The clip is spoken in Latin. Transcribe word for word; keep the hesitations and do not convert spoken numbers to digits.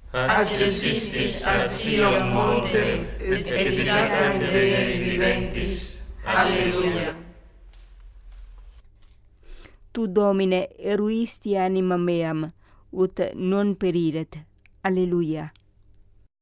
Accessistis ad Sion montem, et editatem Dei viventis. Alleluia. Tu, Domine, eruisti anima meam, ut non periret. Alleluia.